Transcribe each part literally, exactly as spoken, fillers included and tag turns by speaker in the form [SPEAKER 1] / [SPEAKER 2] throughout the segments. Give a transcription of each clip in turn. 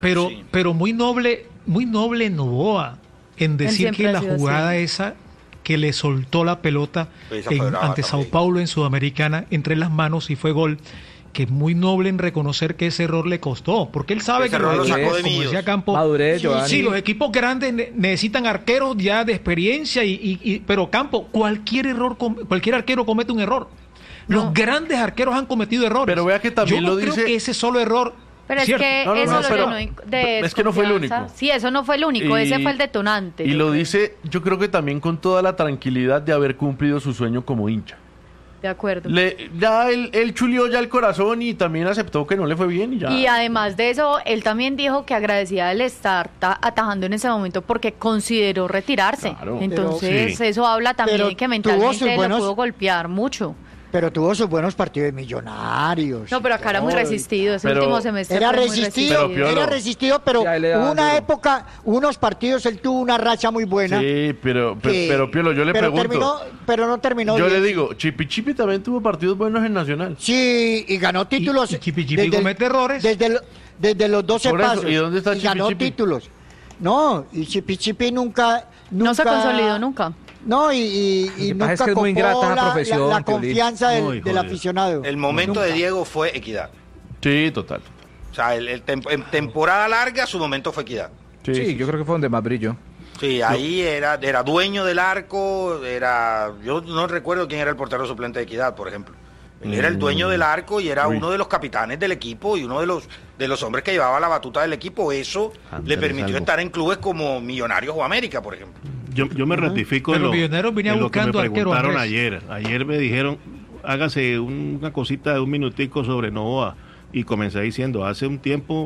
[SPEAKER 1] Pero,
[SPEAKER 2] Sí.
[SPEAKER 1] pero muy noble, muy noble Novoa en decir que la jugada así. esa que le soltó la pelota en, ante Sao Paulo en Sudamericana entre las manos y fue gol, que es muy noble en reconocer que ese error le costó, porque él sabe ese que los equipos, como decía Campo, Madurez, sí, sí, los equipos grandes ne necesitan arqueros ya de experiencia, y, y, y pero Campo, cualquier error, cualquier arquero comete un error. Los no. grandes arqueros han cometido errores.
[SPEAKER 3] Pero vea que también
[SPEAKER 1] Yo no
[SPEAKER 3] lo
[SPEAKER 1] creo
[SPEAKER 3] dice...
[SPEAKER 1] que ese solo error...
[SPEAKER 4] Pero
[SPEAKER 1] ¿cierto?
[SPEAKER 4] es que
[SPEAKER 3] no, no,
[SPEAKER 4] eso
[SPEAKER 3] no,
[SPEAKER 4] lo
[SPEAKER 3] pero,
[SPEAKER 4] llenó de
[SPEAKER 3] es que no fue el único.
[SPEAKER 4] Sí, eso no fue el único, y, ese fue el detonante.
[SPEAKER 3] Y lo
[SPEAKER 4] creo.
[SPEAKER 3] dice, yo creo que también con toda la tranquilidad de haber cumplido su sueño como hincha.
[SPEAKER 4] De acuerdo.
[SPEAKER 3] Le, ya él, él chulió ya el corazón y también aceptó que no le fue bien y ya.
[SPEAKER 4] Y además de eso, él también dijo que agradecía el estar atajando en ese momento porque consideró retirarse. Claro. Entonces, pero, sí. eso habla también de que mentalmente buenos... lo pudo golpear mucho.
[SPEAKER 5] Pero tuvo sus buenos partidos de Millonarios.
[SPEAKER 4] No, pero acá era muy resistido. Ese
[SPEAKER 3] pero,
[SPEAKER 4] último semestre
[SPEAKER 5] era
[SPEAKER 4] fue
[SPEAKER 5] resistido,
[SPEAKER 4] muy resistido.
[SPEAKER 5] Era resistido, pero hubo una época, unos partidos, él tuvo una racha muy buena.
[SPEAKER 3] Sí, pero, que, pero Piolo, yo le
[SPEAKER 5] pero
[SPEAKER 3] pregunto.
[SPEAKER 5] Terminó, pero no terminó
[SPEAKER 3] Yo
[SPEAKER 5] bien.
[SPEAKER 3] le digo, Chipi Chipi también tuvo partidos buenos en Nacional.
[SPEAKER 5] Sí, y ganó títulos.
[SPEAKER 1] Y, y Chipi Chipi desde, comete errores.
[SPEAKER 5] Desde, el, desde los doce pasos.
[SPEAKER 3] ¿Y dónde está
[SPEAKER 5] y
[SPEAKER 3] Chipi
[SPEAKER 5] ganó
[SPEAKER 3] Chipi?
[SPEAKER 5] títulos. No, y Chipi Chipi nunca, nunca...
[SPEAKER 4] No se consolidó nunca.
[SPEAKER 5] No, y, y, y nunca
[SPEAKER 6] es que es muy ingrata la, la,
[SPEAKER 5] la, la confianza del, no, del aficionado.
[SPEAKER 2] El momento nunca. de Diego fue Equidad.
[SPEAKER 3] Sí, total.
[SPEAKER 2] O sea, el, el tem en temporada larga su momento fue Equidad.
[SPEAKER 6] Sí, sí, yo creo que fue donde más brilló.
[SPEAKER 2] Sí, ahí era, era dueño del arco, era, yo no recuerdo quién era el portero suplente de Equidad, por ejemplo. Él era el dueño del arco y era Uy. uno de los capitanes del equipo y uno de los de los hombres que llevaba la batuta del equipo. Eso Andrés le permitió algo. estar en clubes como Millonarios o América, por ejemplo.
[SPEAKER 7] Yo, yo me ratifico en lo, en lo que me preguntaron ayer. Ayer me dijeron, hágase una cosita de un minutico sobre Novoa. Y comencé diciendo, hace un tiempo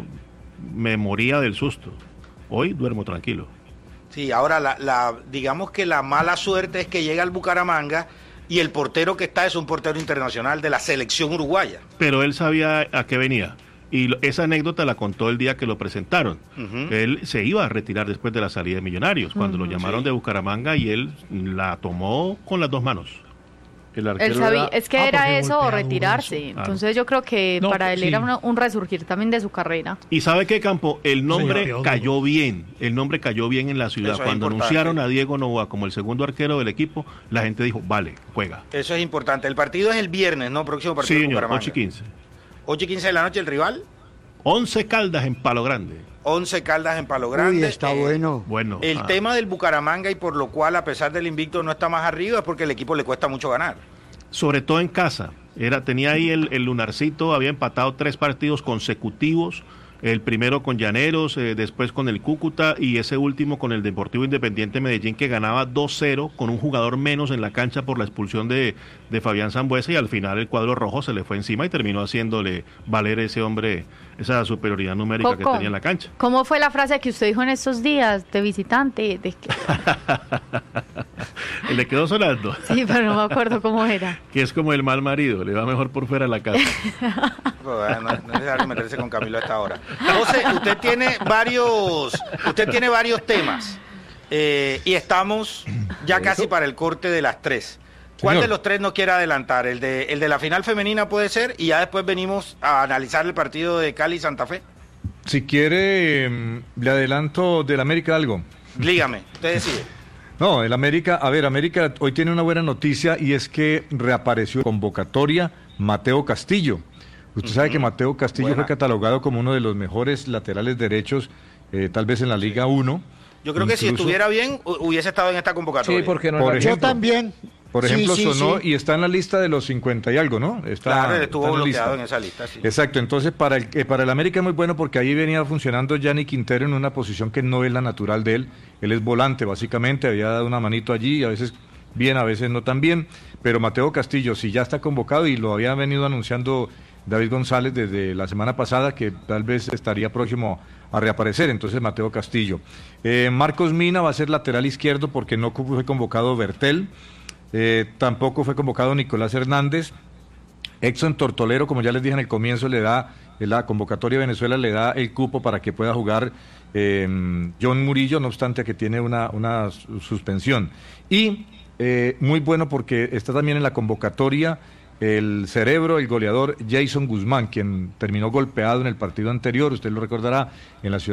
[SPEAKER 7] me moría del susto. Hoy duermo tranquilo.
[SPEAKER 2] Sí, ahora la, la digamos que la mala suerte es que llega al Bucaramanga y el portero que está es un portero internacional de la selección uruguaya.
[SPEAKER 7] Pero él sabía a qué venía. Y lo, esa anécdota la contó el día que lo presentaron. Uh-huh. Él se iba a retirar después de la salida de Millonarios, cuando uh-huh, lo llamaron sí. de Bucaramanga y él la tomó con las dos manos.
[SPEAKER 4] El él sabía, era... Es que ah, era eso o retirarse. Eso. Entonces claro. yo creo que no, para él sí. era una, un resurgir también de su carrera.
[SPEAKER 7] Y ¿sabe qué, Campo? El nombre sí, cayó bien. El nombre cayó bien en la ciudad. Eso Cuando anunciaron a Diego Novoa como el segundo arquero del equipo, la gente dijo, vale, juega.
[SPEAKER 2] Eso es importante. El partido es el viernes, ¿no? Próximo partido.
[SPEAKER 7] Sí, señor, ocho y quince.
[SPEAKER 2] ocho y quince de la noche, ¿el rival?
[SPEAKER 7] Once Caldas en Palo Grande.
[SPEAKER 2] Once Caldas en Palo Grande.
[SPEAKER 5] Uy, está eh, bueno.
[SPEAKER 7] bueno.
[SPEAKER 2] El ah. tema del Bucaramanga y por lo cual, a pesar del invicto, no está más arriba es porque el equipo le cuesta mucho ganar.
[SPEAKER 7] Sobre todo en casa. Era, tenía ahí el, el Lunarcito, había empatado tres partidos consecutivos. El primero con Llaneros, eh, después con el Cúcuta y ese último con el Deportivo Independiente Medellín, que ganaba dos cero con un jugador menos en la cancha por la expulsión de, de Fabián Sambuesa, y al final el cuadro rojo se le fue encima y terminó haciéndole valer ese hombre esa superioridad numérica Coco, que tenía en la cancha.
[SPEAKER 4] ¿Cómo fue la frase que usted dijo en estos días de visitante? De que...
[SPEAKER 7] Le quedó sonando.
[SPEAKER 4] Sí, pero no me acuerdo cómo era.
[SPEAKER 7] Que es como el mal marido, le va mejor por fuera de la casa.
[SPEAKER 2] Bueno, no es necesario meterse con Camilo a esta hora. José, usted tiene varios, usted tiene varios temas eh, y estamos ya casi para el corte de las tres. ¿Cuál Señor. de los tres no quiere adelantar? ¿El de, el de la final femenina puede ser? Y ya después venimos a analizar el partido de Cali y Santa Fe.
[SPEAKER 8] Si quiere, le adelanto del América algo.
[SPEAKER 2] Dígame, usted decide.
[SPEAKER 8] No, el América, a ver, América hoy tiene una buena noticia y es que reapareció convocatoria Mateo Castillo. Usted uh-huh. sabe que Mateo Castillo Buena. fue catalogado como uno de los mejores laterales derechos, eh, tal vez en la Liga uno.
[SPEAKER 2] Yo creo Incluso, que si estuviera bien, hubiese estado en esta convocatoria.
[SPEAKER 6] Sí, porque no
[SPEAKER 8] Por ejemplo,
[SPEAKER 5] Yo también.
[SPEAKER 8] Por ejemplo,
[SPEAKER 5] sí, sí,
[SPEAKER 8] sonó
[SPEAKER 5] sí.
[SPEAKER 8] y está en la lista de los cincuenta y algo, ¿no? Está,
[SPEAKER 2] claro, él estuvo
[SPEAKER 8] está
[SPEAKER 2] bloqueado
[SPEAKER 8] en,
[SPEAKER 2] en esa lista, sí.
[SPEAKER 8] Exacto, entonces para el, eh, para el América es muy bueno porque ahí venía funcionando Gianni Quintero en una posición que no es la natural de él. Él es volante, básicamente, había dado una manito allí, a veces bien, a veces no tan bien. Pero Mateo Castillo, si ya está convocado y lo había venido anunciando David González desde la semana pasada, que tal vez estaría próximo a reaparecer, entonces Mateo Castillo. Eh, Marcos Mina va a ser lateral izquierdo porque no fue convocado Bertel. Eh, tampoco fue convocado Nicolás Hernández. Exxon Tortolero, como ya les dije en el comienzo, le da la convocatoria de Venezuela, le da el cupo para que pueda jugar eh, John Murillo, no obstante que tiene una, una suspensión. Y eh, muy bueno porque está también en la convocatoria el cerebro, el goleador Jason Guzmán, quien terminó golpeado en el partido anterior, usted lo recordará, en la ciudad